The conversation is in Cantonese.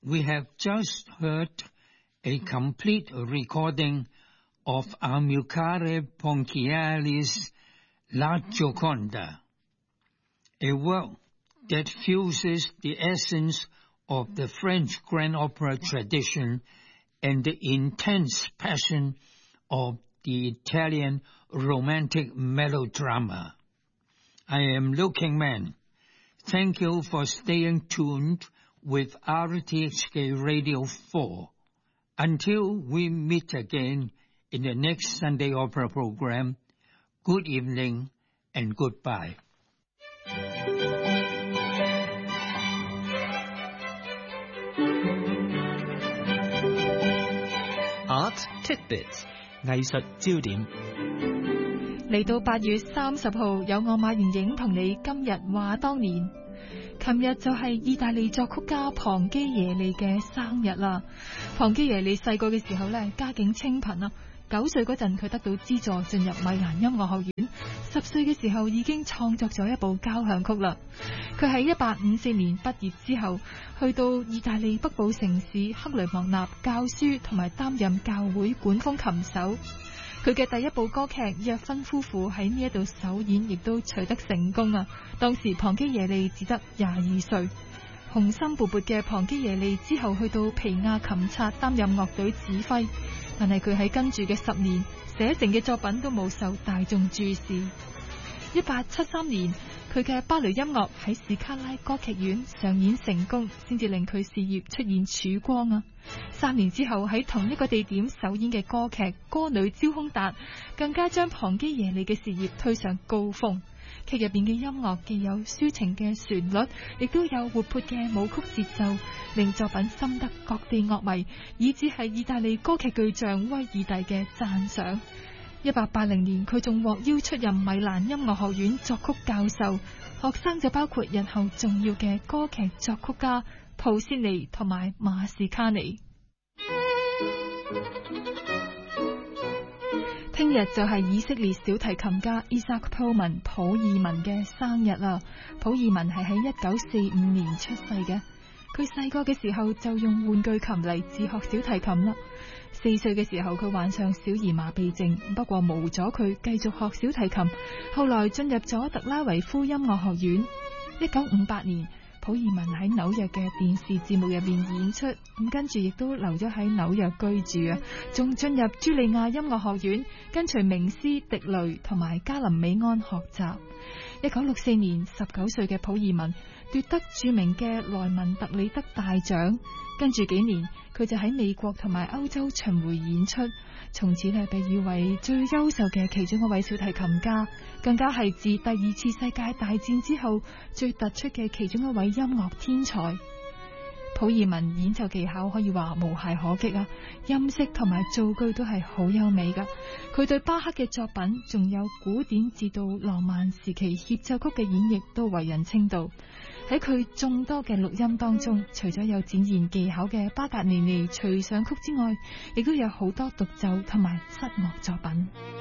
We have just heard a complete recording of Amilcare Ponchielli's La Gioconda, a work that fuses the essence of the French grand opera tradition and the intense passion of the Italian romantic melodrama. I am Looking Man. Thank you for staying tuned with RTHK Radio 4. Until we meet again in the next Sunday Opera program, good evening and goodbye. Art Tidbits 藝術焦點嚟到8月30號，有我馬元影同你今日話當年。琴日就係意大利作曲家龐基耶利嘅生日啦。龐基耶利細個嘅時候呢，家境清貧啊。9歲嗰陣，佢得到資助進入米蘭音樂學院。10歲嘅時候已經創作咗一部交響曲啦。佢喺1854年畢業之後，去到意大利北部城市克雷莫納教書，同埋擔任教會管風琴手。佢嘅第一部歌劇《約芬夫婦》喺呢一度首演，亦都取得成功啊！當時龐基耶利只得22歲。雄心勃勃嘅龐基耶利之後去到皮亞琴察擔任樂隊指揮，但係佢喺跟住嘅10年寫成嘅作品都冇受大眾注視。1873年，佢嘅芭蕾音樂喺史卡拉歌劇院上演成功，先至令佢事業出現曙光啊！3年之後喺同一個地點首演嘅歌劇《歌女焦空達》，更加將龐基耶利嘅事業推上高峰。劇入邊嘅音樂既有抒情嘅旋律，亦都有活潑嘅舞曲節奏，令作品深得各地樂迷，以至係意大利歌劇巨匠威爾第嘅讚賞。1880年，佢仲獲邀出任米蘭音樂學院作曲教授，學生就包括日後重要嘅歌劇作曲家普斯尼同埋馬士卡尼。聽日就係以色列小提琴家 Isaac Perlman 普爾文嘅生日啦。普爾文係喺1945年出世嘅，佢細個嘅時候就用玩具琴嚟自學小提琴啦。4歲嘅時候佢患上小兒麻痹症，不過無阻佢繼續學小提琴，後來進入咗特拉維夫音樂學院。1958年，普爾文喺紐約嘅電視節目入面演出，咁跟住亦都留咗喺紐約居住啊，仲進入茱莉亞音樂學院，跟隨名師迪雷同埋加林美安學習。1964年，19歲嘅普爾文奪得著名嘅萊文特里德大獎，跟住幾年佢就喺美國同埋歐洲巡迴演出，從此咧被譽為最優秀嘅其中一位小提琴家，更加係自第2次世界大戰之後最突出嘅其中一位音樂天才。普爾文演奏技巧可以話無懈可擊啊，音色同埋造句都係好優美噶。佢對巴赫嘅作品，仲有古典至到浪漫時期協奏曲嘅演繹都為人稱道。喺佢眾多嘅錄音當中，除咗有展現技巧嘅巴格尼尼隨想曲之外，亦都有好多獨奏同埋室樂作品。